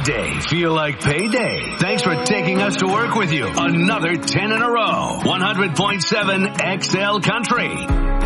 day feel like payday? Thanks for taking us to work with you. Another 10 in a row. 100.7 XL Country.